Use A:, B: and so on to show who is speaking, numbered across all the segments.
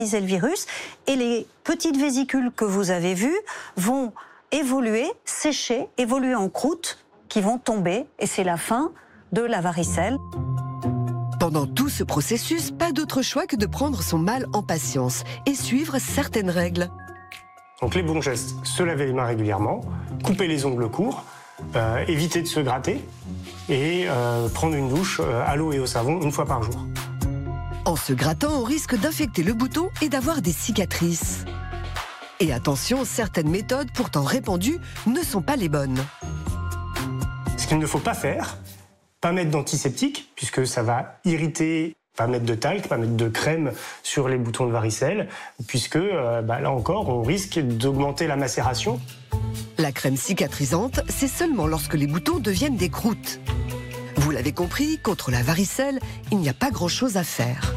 A: le virus et les petites vésicules que vous avez vues vont évoluer, sécher, évoluer en croûte qui vont tomber et c'est la fin de la varicelle.
B: Pendant tout ce processus, pas d'autre choix que de prendre son mal en patience et suivre certaines règles.
C: Donc les bons gestes, se laver les mains régulièrement, couper les ongles courts, éviter de se gratter et prendre une douche à l'eau et au savon une fois par jour.
B: En se grattant, on risque d'infecter le bouton et d'avoir des cicatrices. Et attention, certaines méthodes pourtant répandues ne sont pas les bonnes.
C: Ce qu'il ne faut pas faire, pas mettre d'antiseptique, puisque ça va irriter, pas mettre de talc, pas mettre de crème sur les boutons de varicelle, puisque là encore, on risque d'augmenter la macération.
B: La crème cicatrisante, c'est seulement lorsque les boutons deviennent des croûtes. Vous l'avez compris, contre la varicelle, il n'y a pas grand-chose à faire.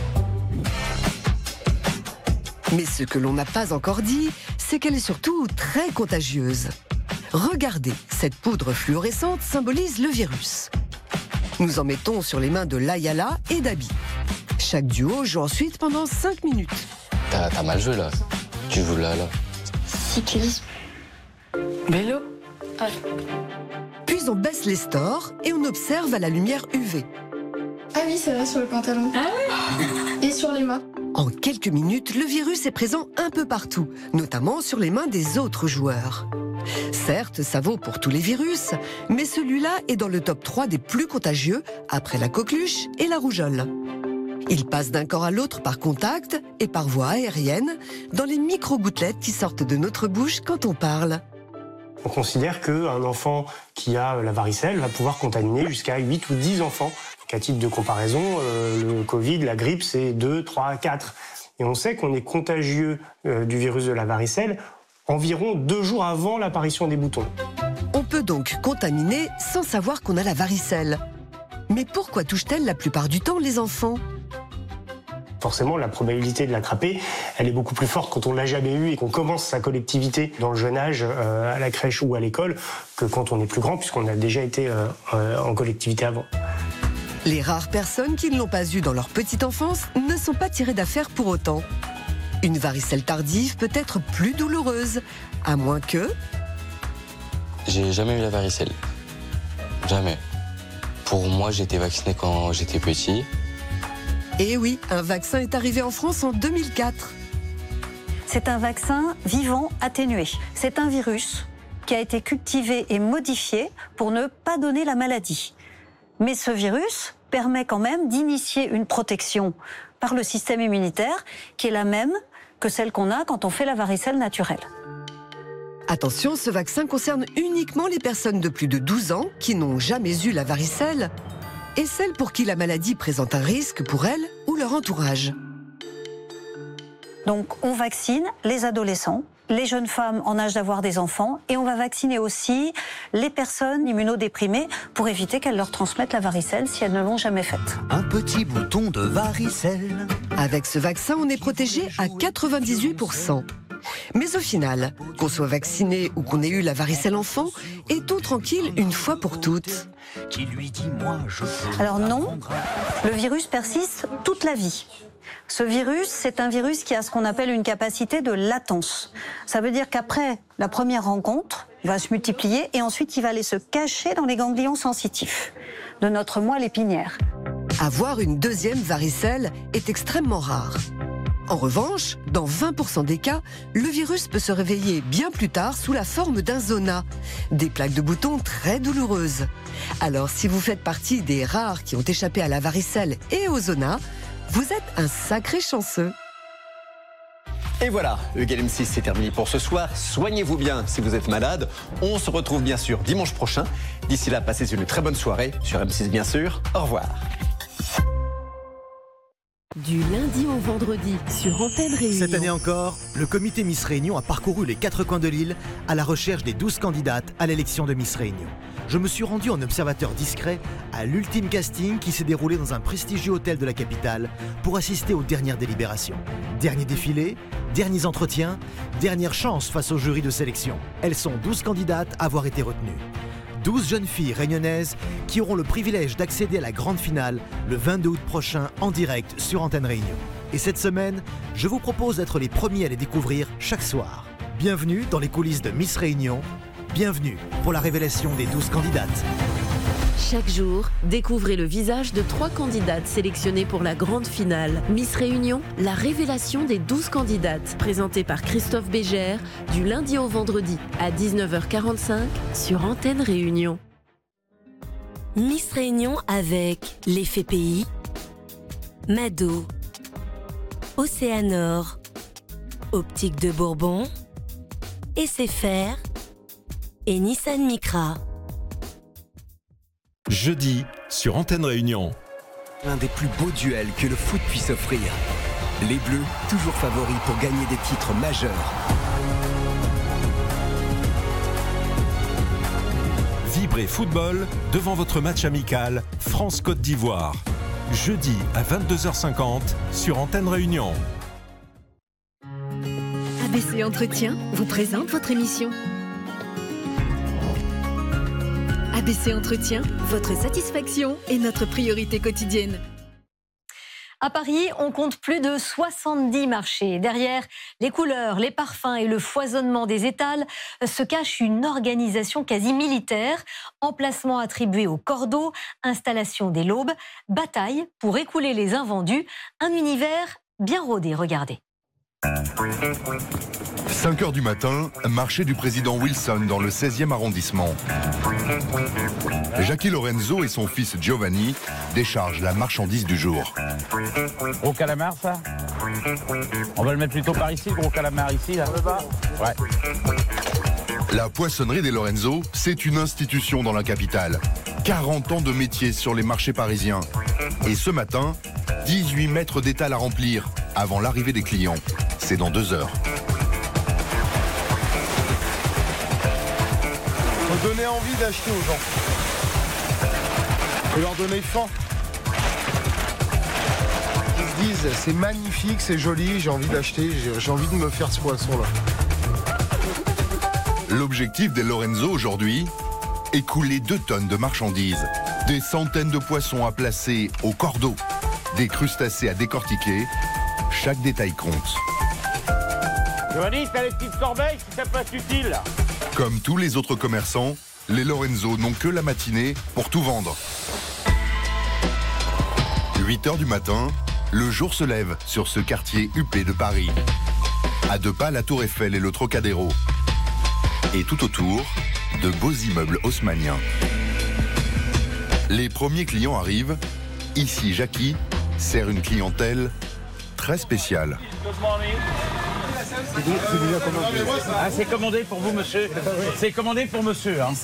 B: Mais ce que l'on n'a pas encore dit, c'est qu'elle est surtout très contagieuse. Regardez, cette poudre fluorescente symbolise le virus. Nous en mettons sur les mains de Layala et d'Abi. Chaque duo joue ensuite pendant 5 minutes.
D: T'as mal joué là. Tu joues là.
E: Cyclisme.
F: Vélo.
E: Ah.
B: Puis on baisse les stores et on observe à la lumière UV.
E: Ah oui, c'est vrai, sur le pantalon.
F: Ah oui.
E: Et sur les mains.
B: En quelques minutes, le virus est présent un peu partout, notamment sur les mains des autres joueurs. Certes, ça vaut pour tous les virus, mais celui-là est dans le top 3 des plus contagieux, après la coqueluche et la rougeole. Il passe d'un corps à l'autre par contact et par voie aérienne, dans les micro-gouttelettes qui sortent de notre bouche quand on parle.
C: On considère qu'un enfant qui a la varicelle va pouvoir contaminer jusqu'à 8 ou 10 enfants. Donc, à titre de comparaison, le Covid, la grippe, c'est 2, 3, 4. Et on sait qu'on est contagieux du virus de la varicelle environ 2 jours avant l'apparition des boutons.
B: On peut donc contaminer sans savoir qu'on a la varicelle. Mais pourquoi touche-t-elle la plupart du temps les enfants ?
C: Forcément, la probabilité de l'attraper, elle est beaucoup plus forte quand on ne l'a jamais eu et qu'on commence sa collectivité dans le jeune âge, à la crèche ou à l'école, que quand on est plus grand, puisqu'on a déjà été en collectivité avant.
B: Les rares personnes qui ne l'ont pas eu dans leur petite enfance ne sont pas tirées d'affaire pour autant. Une varicelle tardive peut être plus douloureuse, à moins que...
D: J'ai jamais eu la varicelle. Jamais. Pour moi, j'ai été vacciné quand j'étais petit.
B: Et oui, un vaccin est arrivé en France en 2004.
A: C'est un vaccin vivant atténué. C'est un virus qui a été cultivé et modifié pour ne pas donner la maladie. Mais ce virus permet quand même d'initier une protection par le système immunitaire qui est la même que celle qu'on a quand on fait la varicelle naturelle.
B: Attention, ce vaccin concerne uniquement les personnes de plus de 12 ans qui n'ont jamais eu la varicelle et celles pour qui la maladie présente un risque pour elles ou leur entourage.
A: Donc on vaccine les adolescents, les jeunes femmes en âge d'avoir des enfants et on va vacciner aussi les personnes immunodéprimées pour éviter qu'elles leur transmettent la varicelle si elles ne l'ont jamais faite.
G: Un petit bouton de varicelle.
B: Avec ce vaccin, on est protégé à 98%. Mais au final, qu'on soit vacciné ou qu'on ait eu la varicelle enfant, est-on tranquille une fois pour toutes ?
A: Alors non, le virus persiste toute la vie. Ce virus, c'est un virus qui a ce qu'on appelle une capacité de latence. Ça veut dire qu'après la première rencontre, il va se multiplier et ensuite il va aller se cacher dans les ganglions sensitifs de notre moelle épinière.
B: Avoir une deuxième varicelle est extrêmement rare. En revanche, dans 20% des cas, le virus peut se réveiller bien plus tard sous la forme d'un zona, des plaques de boutons très douloureuses. Alors si vous faites partie des rares qui ont échappé à la varicelle et au zona, vous êtes un sacré chanceux.
H: Et voilà, Eugène M6 c'est terminé pour ce soir. Soignez-vous bien si vous êtes malade. On se retrouve bien sûr dimanche prochain. D'ici là, passez une très bonne soirée sur M6 bien sûr. Au revoir.
I: Du lundi au vendredi sur Antenne Réunion.
J: Cette année encore, le comité Miss Réunion a parcouru les 4 coins de l'île à la recherche des 12 candidates à l'élection de Miss Réunion. Je me suis rendu en observateur discret à l'ultime casting qui s'est déroulé dans un prestigieux hôtel de la capitale pour assister aux dernières délibérations. Dernier défilé, derniers entretiens, dernière chance face au jury de sélection. Elles sont 12 candidates à avoir été retenues. 12 jeunes filles réunionnaises qui auront le privilège d'accéder à la grande finale le 22 août prochain en direct sur Antenne Réunion. Et cette semaine, je vous propose d'être les premiers à les découvrir chaque soir. Bienvenue dans les coulisses de Miss Réunion. Bienvenue pour la révélation des 12 candidates.
I: Chaque jour, découvrez le visage de 3 candidates sélectionnées pour la grande finale. Miss Réunion, la révélation des 12 candidates. Présentée par Christophe Bégère, du lundi au vendredi à 19h45 sur Antenne Réunion.
K: Miss Réunion avec l'Effet Pays, Mado, Océanor, Optique de Bourbon, SFR et Nissan Micra.
L: Jeudi, sur Antenne Réunion.
M: L'un des plus beaux duels que le foot puisse offrir. Les Bleus, toujours favoris pour gagner des titres majeurs.
L: Vibrez football devant votre match amical France-Côte d'Ivoire. Jeudi à 22h50 sur Antenne Réunion.
I: ABC Entretien vous présente votre émission. ABC Entretien, votre satisfaction est notre priorité quotidienne.
A: À Paris, on compte plus de 70 marchés. Derrière les couleurs, les parfums et le foisonnement des étals se cache une organisation quasi militaire. Emplacement attribué au cordeau, installation dès l'aube, bataille pour écouler les invendus. Un univers bien rodé, regardez.
N: 5h du matin, marché du président Wilson dans le 16e arrondissement. Jackie Lorenzo et son fils Giovanni déchargent la marchandise du jour.
O: Gros calamar, ça? On va le mettre plutôt par ici, le gros calamar ici, là. Ouais.
N: La poissonnerie des Lorenzo, c'est une institution dans la capitale. 40 ans de métier sur les marchés parisiens. Et ce matin, 18 mètres d'étal à remplir avant l'arrivée des clients. C'est dans 2 heures.
P: Faut donner envie d'acheter aux gens. Faut leur donner faim. Ils se disent, c'est magnifique, c'est joli, j'ai envie d'acheter, j'ai envie de me faire ce poisson-là.
N: L'objectif des Lorenzo aujourd'hui, écouler 2 tonnes de marchandises. Des centaines de poissons à placer au cordeau. Des crustacés à décortiquer. Chaque détail compte.
O: Giovanni, t'as les petites corbeilles si ça peut être utile.
N: Comme tous les autres commerçants, les Lorenzo n'ont que la matinée pour tout vendre. 8h du matin, le jour se lève sur ce quartier huppé de Paris. À 2 pas, la Tour Eiffel et le Trocadéro. Et tout autour, de beaux immeubles haussmanniens. Les premiers clients arrivent. Ici, Jackie sert une clientèle très spéciale.
O: C'est déjà commandé. Ah, c'est commandé pour vous, monsieur. C'est commandé pour monsieur. Hein.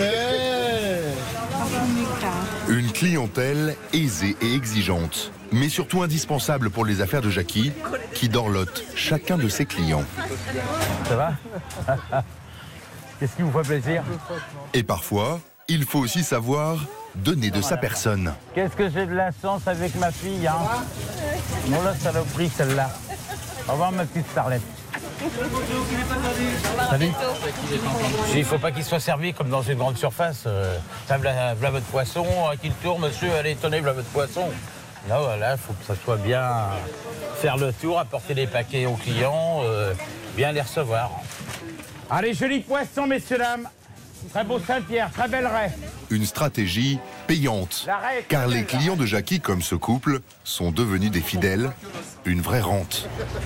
N: Une clientèle aisée et exigeante, mais surtout indispensable pour les affaires de Jackie, qui dorlote chacun de ses clients.
O: Ça va? Qu'est-ce qui vous fait plaisir?
N: Et parfois, il faut aussi savoir donner de sa personne.
O: Qu'est-ce que j'ai de la chance avec ma fille, hein? Bon, la saloperie, celle-là. Au revoir, ma petite starlette. Salut. Il faut pas qu'il soit servi comme dans une grande surface. Ça, voilà votre poisson, qu'il tourne, monsieur, allez, tenez, voilà votre poisson. Là, voilà, il faut que ça soit bien faire le tour, apporter les paquets aux clients, bien les recevoir. Allez, joli poisson, messieurs, dames. Très beau Saint-Pierre, très belle raie.
N: Une stratégie payante, car les clients de Jackie, comme ce couple, sont devenus des fidèles, une vraie rente.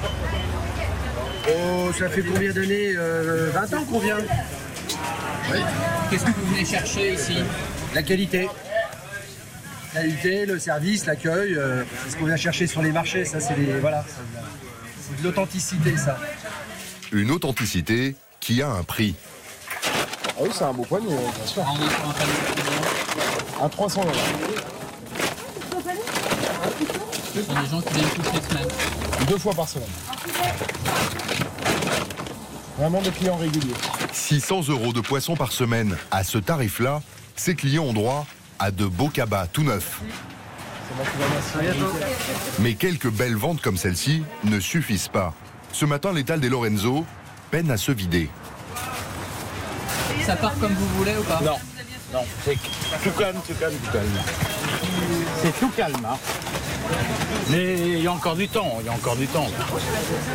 Q: Oh, ça fait combien d'années 20 ans qu'on vient. Oui. Qu'est-ce que vous venez chercher ici? La qualité. La qualité, le service, l'accueil, c'est ce qu'on vient chercher sur les marchés. Ça, c'est voilà, c'est de l'authenticité, ça.
N: Une authenticité qui a un prix.
P: Ah oui, c'est un beau poignet, bien sûr. À 300 €. Ce sont des gens qui viennent toutes les semaines. 2 fois par semaine. Vraiment des clients réguliers.
N: 600 € de poisson par semaine. À ce tarif-là, ces clients ont droit à de beaux cabas tout neufs. Mais quelques belles ventes comme celle-ci ne suffisent pas. Ce matin, l'étal des Lorenzo peine à se vider.
Q: Ça part comme vous voulez ou pas?
O: Non, non, c'est tout calme. C'est tout calme. Hein. Mais il y a encore du temps,